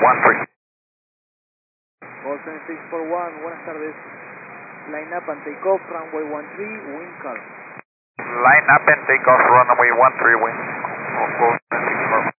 13. Call 7641, buenas tardes. Line up and take off, runway 13, wind calm. Line up and take off, runway 13, wind. Of course.